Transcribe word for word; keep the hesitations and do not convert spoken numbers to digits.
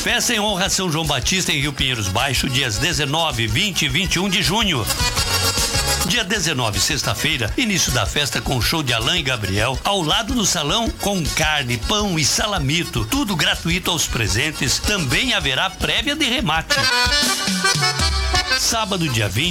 Festa em honra a São João Batista em Rio Pinheiros Baixo, dias dezenove, vinte e vinte e um de junho. Dia dezenove, sexta-feira, início da festa com show de Alain e Gabriel, ao lado do salão com carne, pão e salamito, tudo gratuito aos presentes, também haverá prévia de remate. Sábado, dia vinte